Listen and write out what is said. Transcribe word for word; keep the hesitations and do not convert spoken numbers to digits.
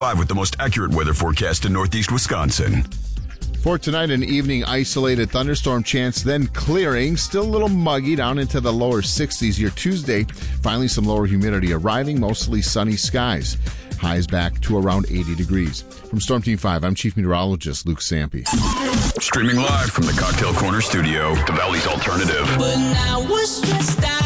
Live with the most accurate weather forecast in Northeast Wisconsin. For tonight, an evening isolated thunderstorm chance, then clearing. Still a little muggy down into the lower sixties. Your Tuesday, finally some lower humidity arriving, mostly sunny skies. Highs back to around eighty degrees. From Storm Team five, I'm Chief Meteorologist Luke Sampe. Streaming live from the Cocktail Corner studio, the Valley's alternative. But now we're stressed out.